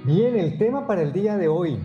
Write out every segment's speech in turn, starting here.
Bien, el tema para el día de hoy,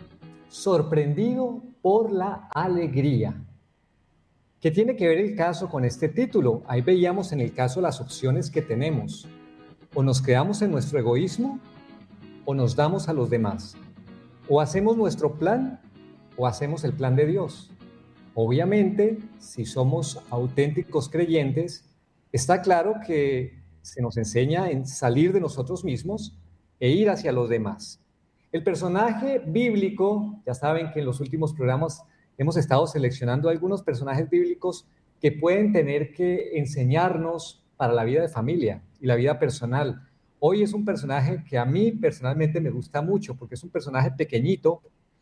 sorprendido por la alegría. ¿Qué tiene que ver el caso con este título? Ahí veíamos en el caso las opciones que tenemos. O nos quedamos en nuestro egoísmo o nos damos a los demás. O hacemos nuestro plan o hacemos el plan de Dios. Obviamente, si somos auténticos creyentes, está claro que se nos enseña en salir de nosotros mismos e ir hacia los demás. El personaje bíblico, ya saben que en los últimos programas hemos estado seleccionando algunos personajes bíblicos que pueden tener que enseñarnos para la vida de familia y la vida personal. Hoy es un personaje que a mí personalmente me gusta mucho porque es un personaje pequeñito,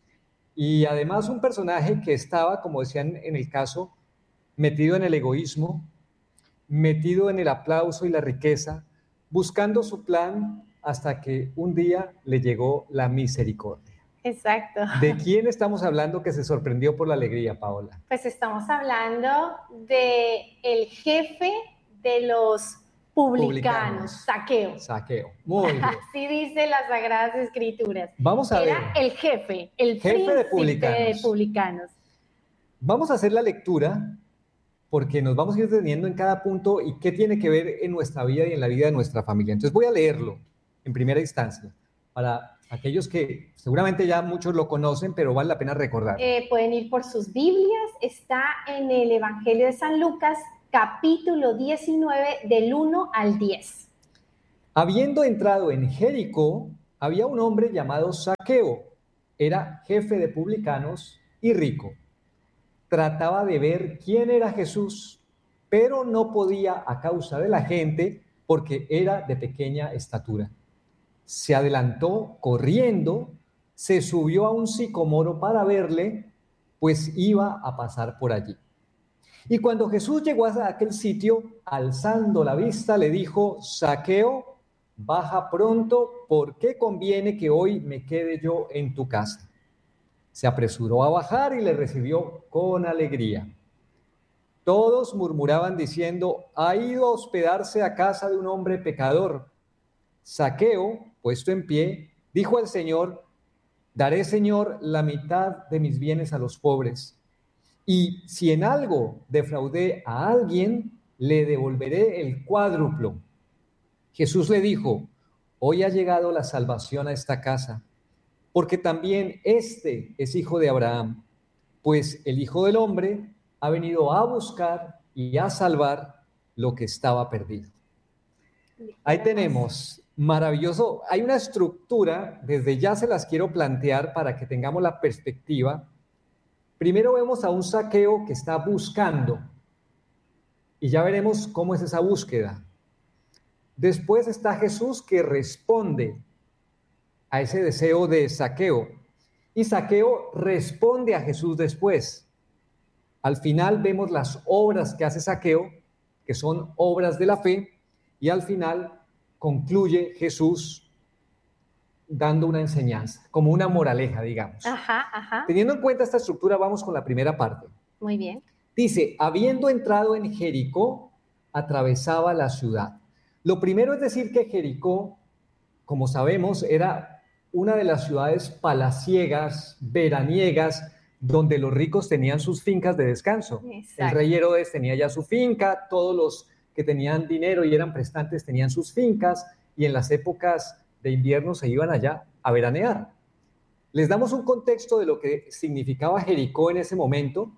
y además un personaje que estaba, como decían en el caso, metido en el egoísmo, metido en el aplauso y la riqueza, buscando su plan hasta que un día le llegó la misericordia. Exacto. ¿De quién estamos hablando que se sorprendió por la alegría, Paola? Pues estamos hablando de el jefe de los publicanos, Zaqueo. Zaqueo, muy bien. Así dice las Sagradas Escrituras. Vamos a ver. Era el jefe, el Jefe de príncipe de publicanos. Vamos a hacer la lectura porque nos vamos a ir deteniendo en cada punto y qué tiene que ver en nuestra vida y en la vida de nuestra familia. Entonces voy a leerlo en primera instancia para aquellos que seguramente ya muchos lo conocen, pero vale la pena recordar. Pueden ir por sus Biblias, está en el Evangelio de San Lucas, capítulo 19, del 1 al 10. Habiendo entrado en Jericó, había un hombre llamado Zaqueo, era jefe de publicanos y rico. Trataba de ver quién era Jesús, pero no podía a causa de la gente porque era de pequeña estatura. Se adelantó corriendo, se subió a un sicomoro para verle, pues iba a pasar por allí. Y cuando Jesús llegó a aquel sitio, alzando la vista, le dijo: Zaqueo, baja pronto, porque conviene que hoy me quede yo en tu casa. Se apresuró a bajar y le recibió con alegría. Todos murmuraban diciendo: ha ido a hospedarse a casa de un hombre pecador. Zaqueo, puesto en pie, dijo al Señor: daré, Señor, la mitad de mis bienes a los pobres. Y si en algo defraudé a alguien, le devolveré el cuádruplo. Jesús le dijo: hoy ha llegado la salvación a esta casa, porque también este es hijo de Abraham, pues el Hijo del Hombre ha venido a buscar y a salvar lo que estaba perdido. Ahí tenemos, maravilloso. Hay una estructura, desde ya se las quiero plantear para que tengamos la perspectiva. Primero vemos a un Zaqueo que está buscando, y ya veremos cómo es esa búsqueda. Después está Jesús que responde a ese deseo de Zaqueo, y Zaqueo responde a Jesús después. Al final vemos las obras que hace Zaqueo, que son obras de la fe, y al final concluye Jesús dando una enseñanza, como una moraleja, digamos. Teniendo en cuenta esta estructura, vamos con la primera parte. Muy bien. Dice: habiendo entrado en Jericó, atravesaba la ciudad. Lo primero es decir que Jericó, como sabemos, era una de las ciudades palaciegas, veraniegas, donde los ricos tenían sus fincas de descanso. Exacto. El rey Herodes tenía ya su finca, todos los que tenían dinero y eran prestantes tenían sus fincas, y en las épocas de invierno se iban allá a veranear. Les damos un contexto de lo que significaba Jericó en ese momento.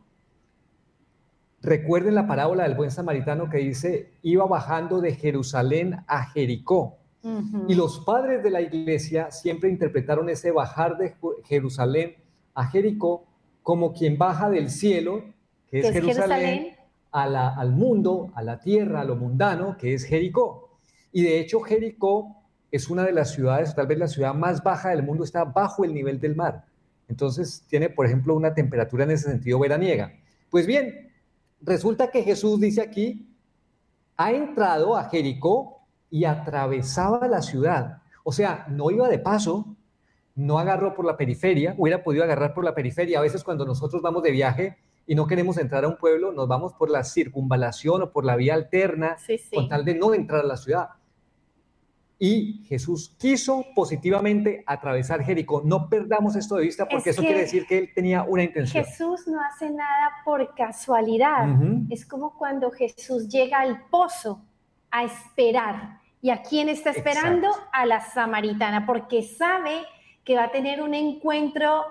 Recuerden la parábola del buen samaritano que dice: iba bajando de Jerusalén a Jericó. Y los padres de la iglesia siempre interpretaron ese bajar de Jerusalén a Jericó como quien baja del cielo, que es Jerusalén, al mundo, a la tierra, a lo mundano, que es Jericó. Y de hecho Jericó es una de las ciudades, tal vez la ciudad más baja del mundo, está bajo el nivel del mar. Entonces tiene, por ejemplo, una temperatura en ese sentido veraniega. Pues bien, resulta que Jesús dice aquí: ha entrado a Jericó y atravesaba la ciudad. O sea, no iba de paso, no agarró por la periferia, hubiera podido agarrar por la periferia. A veces cuando nosotros vamos de viaje y no queremos entrar a un pueblo, nos vamos por la circunvalación o por la vía alterna, con tal de no entrar a la ciudad. y Jesús quiso positivamente atravesar Jericó. No perdamos esto de vista porque eso quiere decir que él tenía una intención. Jesús no hace nada por casualidad. Es como cuando Jesús llega al pozo a esperar. ¿Y a quién está esperando? Exacto. A la samaritana, porque sabe que va a tener un encuentro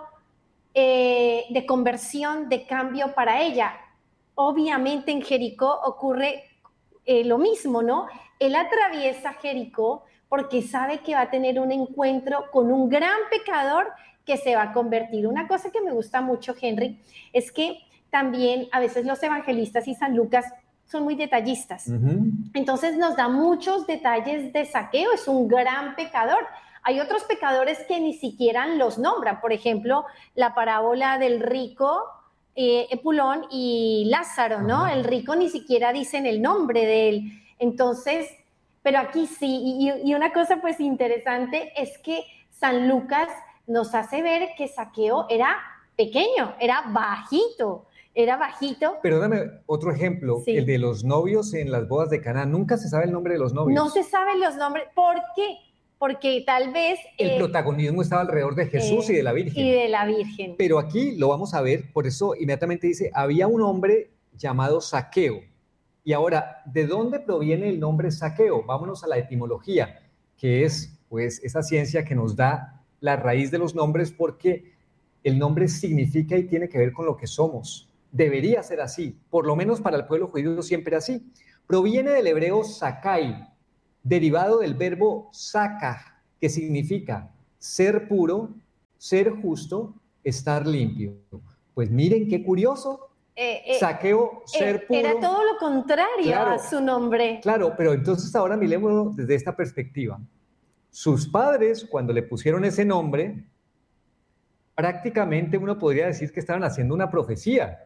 de conversión, de cambio para ella. Obviamente en Jericó ocurre lo mismo, ¿no? Él atraviesa Jericó porque sabe que va a tener un encuentro con un gran pecador que se va a convertir. Una cosa que me gusta mucho, Henry, es que también a veces los evangelistas y San Lucas son muy detallistas. Entonces nos da muchos detalles de Zaqueo, es un gran pecador. Hay otros pecadores que ni siquiera los nombran. Por ejemplo, la parábola del rico Epulón y Lázaro, ¿no? El rico ni siquiera dicen el nombre de él. Entonces, pero aquí sí, y una cosa pues interesante es que San Lucas nos hace ver que Zaqueo era pequeño, era bajito. Pero dame otro ejemplo, sí. El de los novios en las bodas de Caná. Nunca se sabe el nombre de los novios. No se saben los nombres. ¿Por qué? Porque tal vez... el protagonismo estaba alrededor de Jesús y de la Virgen. Y de la Virgen. Pero aquí lo vamos a ver, por eso inmediatamente dice, había un hombre llamado Zaqueo. Y ahora, ¿de dónde proviene el nombre Zaqueo? Vámonos a la etimología, que es pues esa ciencia que nos da la raíz de los nombres, porque el nombre significa y tiene que ver con lo que somos. Debería ser así, por lo menos para el pueblo judío siempre así. Proviene del hebreo Sakai, derivado del verbo saka, que significa ser puro, ser justo, estar limpio. Pues miren qué curioso. Zaqueo, ser puro. Era todo lo contrario a su nombre. Claro, pero entonces ahora mirémoslo desde esta perspectiva. Sus padres, cuando le pusieron ese nombre, prácticamente uno podría decir que estaban haciendo una profecía.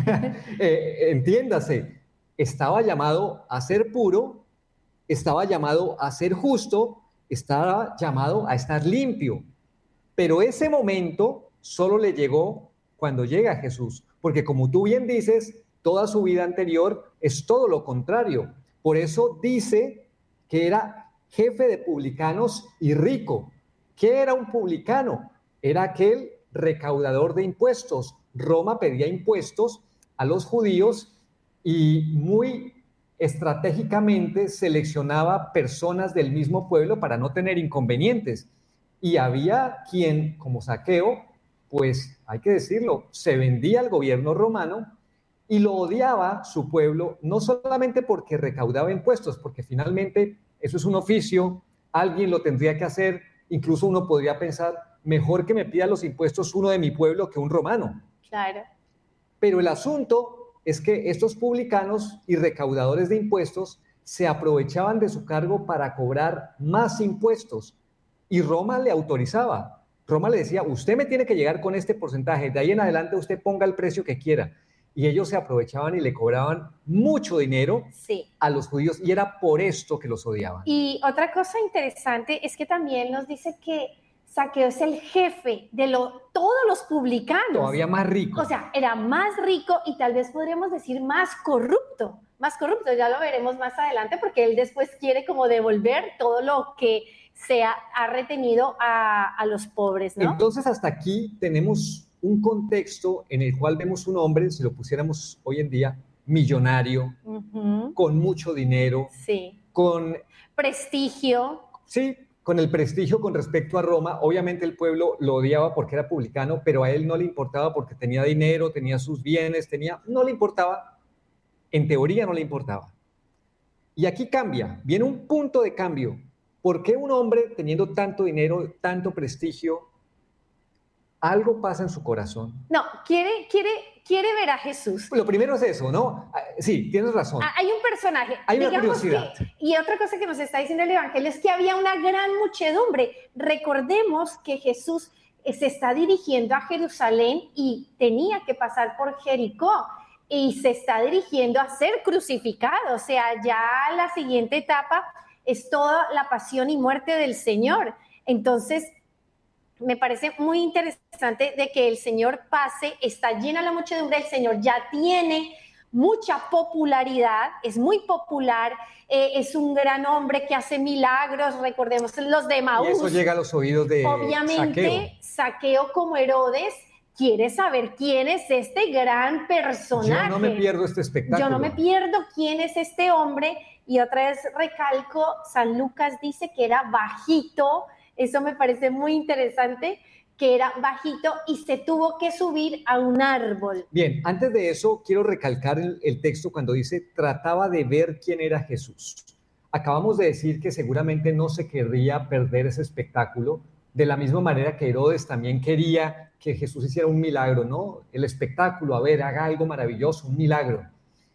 Entiéndase, estaba llamado a ser puro, estaba llamado a ser justo, estaba llamado a estar limpio. Pero ese momento solo le llegó cuando llega Jesús, porque como tú bien dices, toda su vida anterior es todo lo contrario. Por eso dice que era jefe de publicanos y rico. ¿Qué era un publicano? Era aquel recaudador de impuestos. Roma pedía impuestos a los judíos y muy estratégicamente seleccionaba personas del mismo pueblo para no tener inconvenientes. Y había quien, como Zaqueo, pues hay que decirlo, se vendía al gobierno romano y lo odiaba su pueblo, no solamente porque recaudaba impuestos, porque finalmente eso es un oficio, alguien lo tendría que hacer, incluso uno podría pensar, mejor que me pida los impuestos uno de mi pueblo que un romano. Claro. Pero el asunto es que estos publicanos y recaudadores de impuestos se aprovechaban de su cargo para cobrar más impuestos y Roma le autorizaba. Roma le decía, usted me tiene que llegar con este porcentaje, de ahí en adelante usted ponga el precio que quiera. Y ellos se aprovechaban y le cobraban mucho dinero a los judíos y era por esto que los odiaban. Y otra cosa interesante es que también nos dice que Zaqueo es el jefe de todos los publicanos. Todavía más rico. O sea, era más rico y tal vez podríamos decir más corrupto. Más corrupto, ya lo veremos más adelante porque él después quiere como devolver todo lo que ha retenido a los pobres, ¿no? Entonces hasta aquí tenemos un contexto en el cual vemos un hombre, si lo pusiéramos hoy en día, millonario, con mucho dinero, con prestigio. Sí, con el prestigio con respecto a Roma. Obviamente el pueblo lo odiaba porque era publicano, pero a él no le importaba porque tenía dinero, tenía sus bienes, no le importaba, en teoría no le importaba. Y aquí cambia, viene un punto de cambio. ¿Por qué un hombre teniendo tanto dinero, tanto prestigio, algo pasa en su corazón? No, quiere ver a Jesús. Lo primero es eso, ¿no? Sí, tienes razón. Hay un personaje. Hay una curiosidad. Y otra cosa que nos está diciendo el Evangelio es que había una gran muchedumbre. Recordemos que Jesús se está dirigiendo a Jerusalén y tenía que pasar por Jericó y se está dirigiendo a ser crucificado. O sea, ya la siguiente etapa es toda la pasión y muerte del Señor. Entonces, me parece muy interesante de que el Señor pase, está llena la muchedumbre, el Señor ya tiene mucha popularidad, es muy popular, es un gran hombre que hace milagros, recordemos los de Maús. Y eso llega a los oídos de obviamente, Zaqueo como Herodes quiere saber quién es este gran personaje. Yo no me pierdo este espectáculo. Yo no me pierdo quién es este hombre. Y otra vez recalco, San Lucas dice que era bajito, eso me parece muy interesante, que era bajito y se tuvo que subir a un árbol. Bien, antes de eso quiero recalcar el texto cuando dice trataba de ver quién era Jesús. Acabamos de decir que seguramente no se querría perder ese espectáculo, de la misma manera que Herodes también quería que Jesús hiciera un milagro, ¿no? El espectáculo, a ver, haga algo maravilloso, un milagro.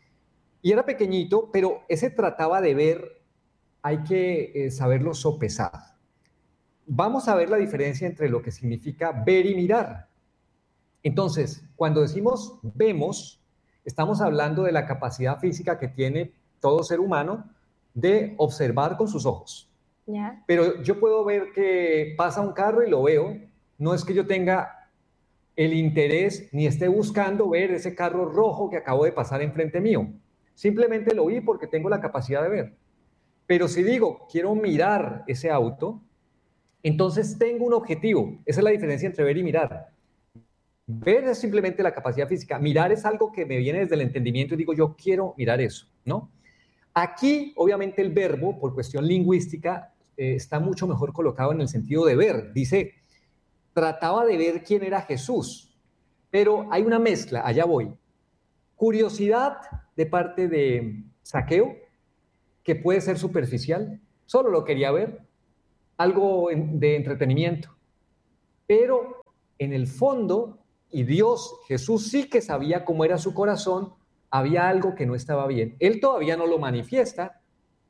Y era pequeñito, pero ese trataba de ver, hay que saberlo sopesar. Vamos a ver la diferencia entre lo que significa ver y mirar. Entonces, cuando decimos vemos, estamos hablando de la capacidad física que tiene todo ser humano de observar con sus ojos. Yeah. Pero yo puedo ver que pasa un carro y lo veo, no es que yo tenga el interés ni esté buscando ver ese carro rojo que acabo de pasar enfrente mío. Simplemente lo vi porque tengo la capacidad de ver. Pero si digo, quiero mirar ese auto, entonces tengo un objetivo. Esa es la diferencia entre ver y mirar. Ver es simplemente la capacidad física. Mirar es algo que me viene desde el entendimiento y digo, yo quiero mirar eso, ¿no? Aquí, obviamente, el verbo, por cuestión lingüística, está mucho mejor colocado en el sentido de ver. Dice, trataba de ver quién era Jesús, pero hay una mezcla, allá voy. Curiosidad de parte de Zaqueo, que puede ser superficial, solo lo quería ver, algo de entretenimiento, pero en el fondo, y Dios, Jesús sí que sabía cómo era su corazón, había algo que no estaba bien. Él todavía no lo manifiesta,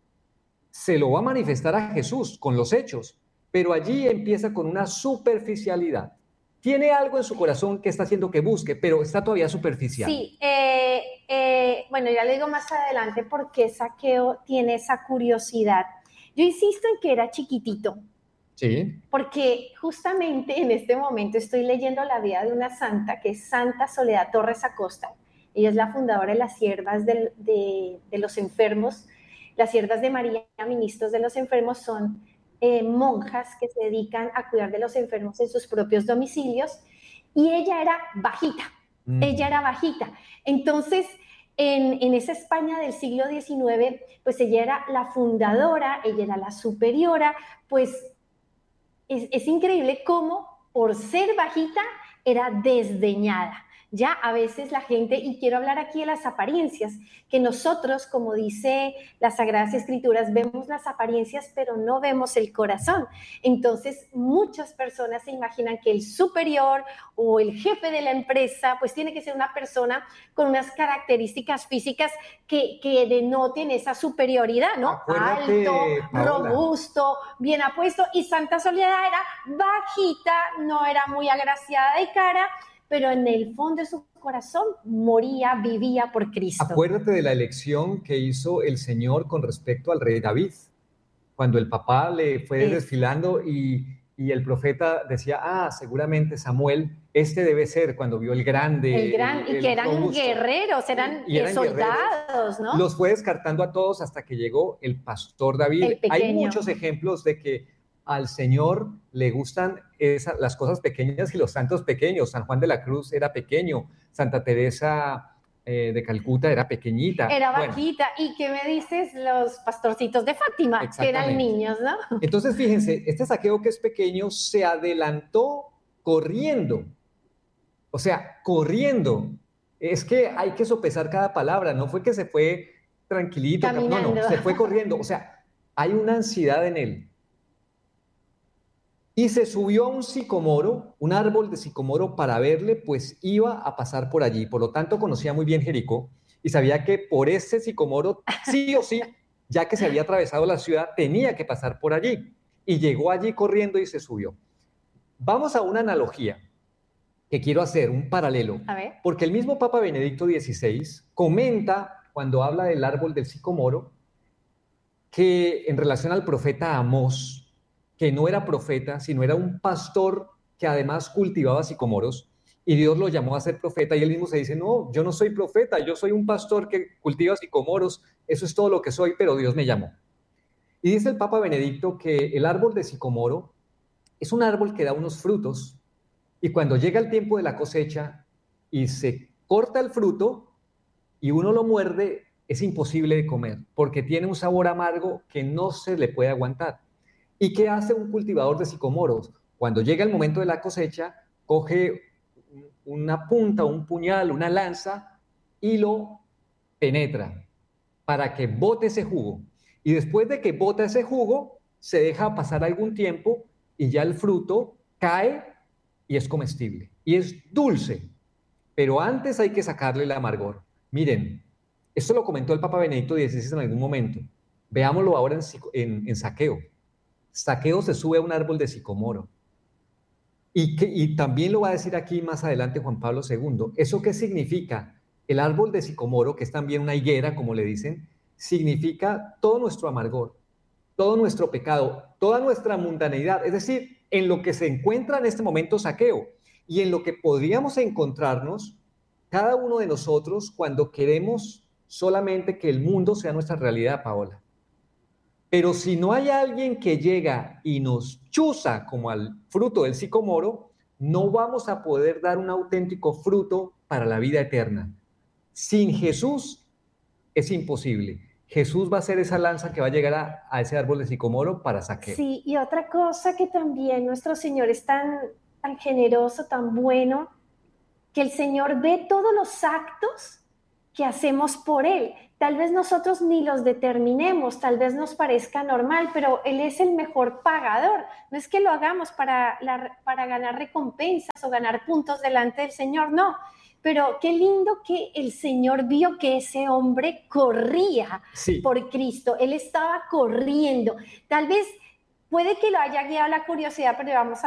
se lo va a manifestar a Jesús con los hechos, pero allí empieza con una superficialidad. Tiene algo en su corazón que está haciendo que busque, pero está todavía superficial. Sí, bueno, ya le digo más adelante por qué Zaqueo tiene esa curiosidad. Yo insisto en que era chiquitito. Sí. Porque justamente en este momento estoy leyendo la vida de una santa, que es Santa Soledad Torres Acosta. Ella es la fundadora de las Siervas de los Enfermos. Las Siervas de María, ministros de los enfermos, son monjas que se dedican a cuidar de los enfermos en sus propios domicilios, y ella era bajita, ella era bajita. Entonces, en esa España del siglo XIX, pues ella era la fundadora, ella era la superiora, pues es increíble cómo por ser bajita era desdeñada. Ya a veces la gente, y quiero hablar aquí de las apariencias, que nosotros, como dice las Sagradas Escrituras, vemos las apariencias, pero no vemos el corazón. Entonces, muchas personas se imaginan que el superior o el jefe de la empresa, pues tiene que ser una persona con unas características físicas que denoten esa superioridad, ¿no? Acuérdate, alto, Paola, robusto, bien apuesto, y Santa Soledad era bajita, no era muy agraciada de cara, pero en el fondo de su corazón moría, vivía por Cristo. acuérdate de la elección que hizo el Señor con respecto al rey David, cuando el papá le fue desfilando y el profeta decía, seguramente Samuel, este debe ser, cuando vio el grande. Y que eran robusto. Guerreros, eran soldados, ¿no? Los fue descartando a todos hasta que llegó el pastor David. Hay muchos ejemplos de que al Señor le gustan las cosas pequeñas y los santos pequeños. San Juan de la Cruz era pequeño, Santa Teresa de Calcuta era pequeñita. Era bajita. Bueno. ¿Y qué me dices? Los pastorcitos de Fátima, que eran niños, ¿no? Entonces, fíjense, este Zaqueo que es pequeño se adelantó corriendo. O sea, corriendo. Es que hay que sopesar cada palabra. No fue que se fue tranquilito. Caminando. No, se fue corriendo. O sea, hay una ansiedad en él. Y se subió a un sicomoro, un árbol de sicomoro, para verle, pues iba a pasar por allí. Por lo tanto, conocía muy bien Jericó y sabía que por ese sicomoro, sí o sí, ya que se había atravesado la ciudad, tenía que pasar por allí. Y llegó allí corriendo y se subió. Vamos a una analogía que quiero hacer, un paralelo. A ver. Porque el mismo Papa Benedicto XVI comenta, cuando habla del árbol del sicomoro, que en relación al profeta Amós, que no era profeta, sino era un pastor que además cultivaba sicomoros, y Dios lo llamó a ser profeta, y él mismo se dice, no, yo no soy profeta, yo soy un pastor que cultiva sicomoros, eso es todo lo que soy, pero Dios me llamó. Y dice el Papa Benedicto que el árbol de sicomoro es un árbol que da unos frutos, y cuando llega el tiempo de la cosecha y se corta el fruto y uno lo muerde, es imposible de comer, porque tiene un sabor amargo que no se le puede aguantar. ¿Y qué hace un cultivador de sicomoros? Cuando llega el momento de la cosecha, coge una punta, un puñal, una lanza y lo penetra para que bote ese jugo. Y después de que bota ese jugo, se deja pasar algún tiempo y ya el fruto cae y es comestible. Y es dulce, pero antes hay que sacarle el amargor. Miren, esto lo comentó el Papa Benedicto XVI en algún momento. Veámoslo ahora en Zaqueo. Zaqueo se sube a un árbol de sicomoro. Y también lo va a decir aquí más adelante Juan Pablo II. ¿Eso qué significa? El árbol de sicomoro, que es también una higuera, como le dicen, significa todo nuestro amargor, todo nuestro pecado, toda nuestra mundanidad, es decir, en lo que se encuentra en este momento Zaqueo y en lo que podríamos encontrarnos cada uno de nosotros cuando queremos solamente que el mundo sea nuestra realidad, Paola. Pero si no hay alguien que llega y nos chuza como al fruto del sicomoro, no vamos a poder dar un auténtico fruto para la vida eterna. Sin Jesús es imposible. Jesús va a ser esa lanza que va a llegar a ese árbol de sicomoro para Zaqueo. Sí, y otra cosa que también nuestro Señor es tan generoso, tan bueno, que el Señor ve todos los actos que hacemos por Él. Tal vez nosotros ni los determinemos, tal vez nos parezca normal, pero Él es el mejor pagador. No es que lo hagamos para ganar recompensas o ganar puntos delante del Señor, no. Pero qué lindo que el Señor vio que ese hombre corría por Cristo. Él estaba corriendo. Tal vez puede que lo haya guiado la curiosidad, pero vamos a